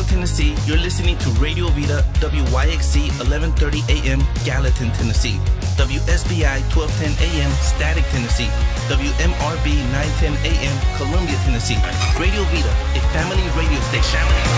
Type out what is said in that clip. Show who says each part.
Speaker 1: Tennessee, you're listening to Radio Vida, WYXC 1130 AM, Gallatin, Tennessee. WSBI 1210 AM, Static, Tennessee. WMRB 910 AM, Columbia, Tennessee. Radio Vida, a family radio station.